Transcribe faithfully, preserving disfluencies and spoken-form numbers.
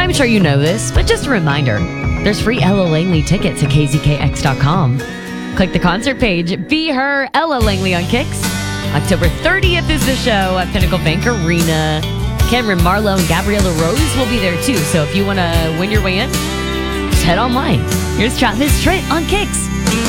I'm sure you know this, but just a reminder, there's free Ella Langley tickets at K Z K X dot com. Click the concert page, Be Her, Ella Langley on Kicks. October thirtieth is the show at Pinnacle Bank Arena. Cameron Marlowe and Gabriella Rose will be there too, so if you want to win your way in, just head online. Here's Travis Tritt on Kicks.